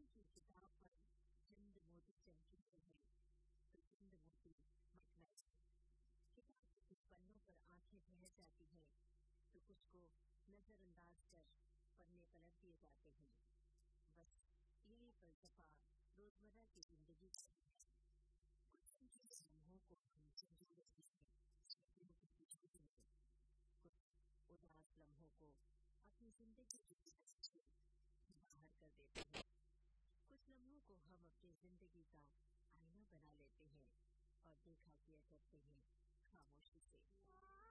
की किताब पर जिंद मोती चमकी है तो जिंद मोती मटना। किताब के कुछ पन्नों पर आंखें ठहर जाती हैं तो कुछ को नजरअंदाज कर पन्ने पलट दिए जाते हैं। बस यही फलसफा रोजमर्रा की जिंदगी का है। कुछ संगीत लम्हों को हम संजो लेते हैं सपनों की तिजोरी में, कुछ उदास लम्हों को अपनी जिंदगी की तिजोरी से बाहर कर देते हैं। कुछ लम्हों को हम अपनी जिंदगी का आईना बना लेते हैं और देखा किया करते हैं खामोशी से।